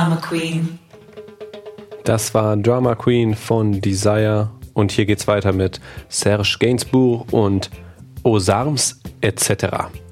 Drama Queen. Das war Drama Queen von Desire und hier geht's weiter mit Serge Gainsbourg und Aux Armes etc.